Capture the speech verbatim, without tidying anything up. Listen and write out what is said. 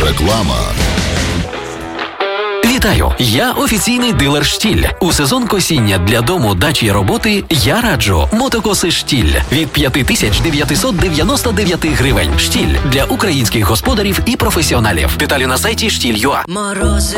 Реклама. Вітаю! Я офіційний дилер «Штіль». У сезон косіння для дому, дачі й роботи я раджу мотокоси «Штіль» від п'ять тисяч дев'ятсот дев'яносто дев'ять гривень. «Штіль» для українських господарів і професіоналів. Деталі на сайті штіль крапка ю а.